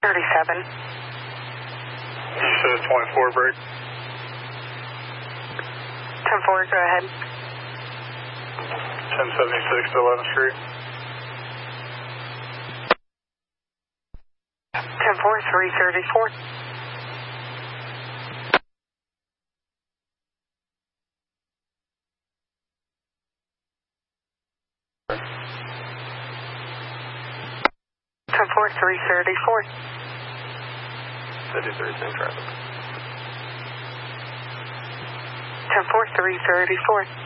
37. You said 24 break. 10-4, go ahead. 1076 to 11th Street. 10-4, 334. Four 334. 53, same traffic. 10-4, 334.